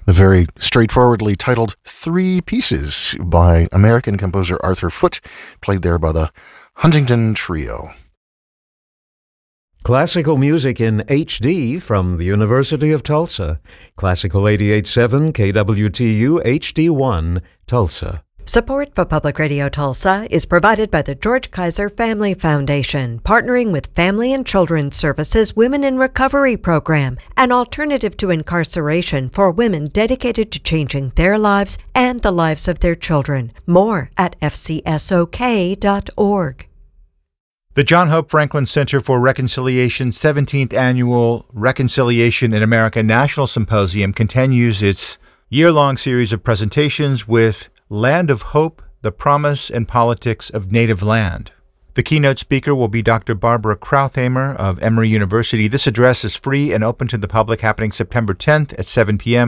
The very straightforwardly titled Three Pieces by American composer Arthur Foote, played there by the Huntington Trio. Classical music in HD from the University of Tulsa. Classical 88.7 KWTU HD1, Tulsa. Support for Public Radio Tulsa is provided by the George Kaiser Family Foundation, partnering with Family and Children's Services Women in Recovery Program, an alternative to incarceration for women dedicated to changing their lives and the lives of their children. More at fcsok.org. The John Hope Franklin Center for Reconciliation's 17th Annual Reconciliation in America National Symposium continues its year-long series of presentations with Land of Hope, the Promise and Politics of Native Land. The keynote speaker will be Dr. Barbara Krauthamer of Emory University. This address is free and open to the public, happening September 10th at 7 p.m.